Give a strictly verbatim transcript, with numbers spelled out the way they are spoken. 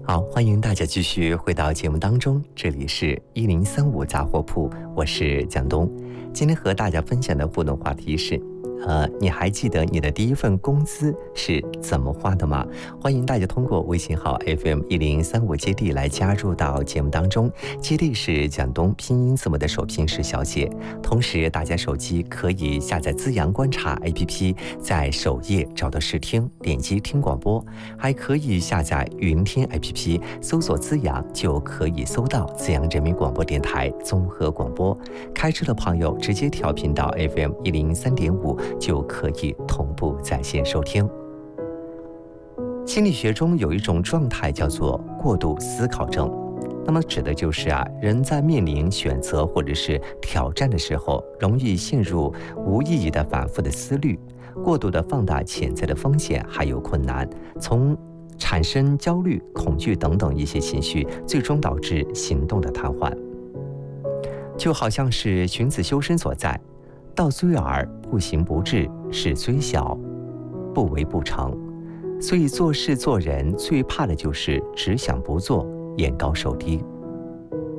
好，欢迎大家继续回到节目当中，这里是一零三五杂货铺，我是蒋东。今天和大家分享的互动话题是呃，你还记得你的第一份工资是怎么花的吗？欢迎大家通过微信号 F M 一零三五接地来加入到节目当中。接地是蒋东拼音字母的首拼是小写，同时大家手机可以下载资阳观察 A P P， 在首页找到试听，点击听广播，还可以下载云听 A P P， 搜索资阳就可以搜到资阳人民广播电台综合广播。开车的朋友直接调频到 F M 一零三点五。就可以同步在线收听。心理学中有一种状态叫做过度思考症，那么指的就是啊，人在面临选择或者是挑战的时候，容易陷入无意义的反复的思虑，过度的放大潜在的风险还有困难，从产生焦虑、恐惧等等一些情绪，最终导致行动的瘫痪。就好像是荀子修身所在，道虽尔，不行不至，事虽小，不为不成。所以做事做人最怕的就是只想不做，眼高手低。